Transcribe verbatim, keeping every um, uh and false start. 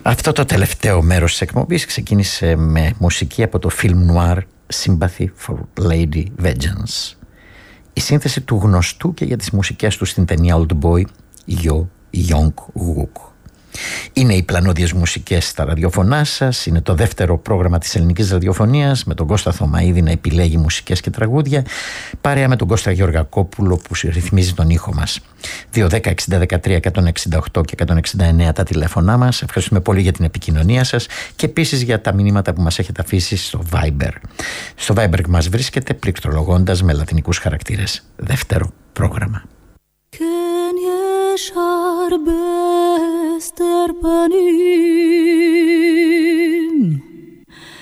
Αυτό το τελευταίο μέρος της εκπομπής ξεκίνησε με μουσική από το film noir Sympathy for Lady Vengeance. Η σύνθεση του γνωστού και για τις μουσικές του στην ταινία Old Boy, Yo Jong-wook. Είναι οι πλανόδιες μουσικές στα ραδιοφωνά σας. Είναι το δεύτερο πρόγραμμα της ελληνικής ραδιοφωνίας με τον Κώστα Θωμαίδη να επιλέγει μουσικές και τραγούδια, παρέα με τον Κώστα Γεωργακόπουλο που ρυθμίζει τον ήχο μας. δύο δέκα εξήντα δεκατρία εκατόν εξήντα οκτώ και εκατόν εξήντα εννέα τα τηλέφωνά μας. Ευχαριστούμε πολύ για την επικοινωνία σας και επίσης για τα μηνύματα που μας έχετε αφήσει στο Viber. Στο Viber μας βρίσκεται πληκτρολογώντας με λατινικούς χαρακτήρες. Δεύτερο πρόγραμμα. Ar bester pani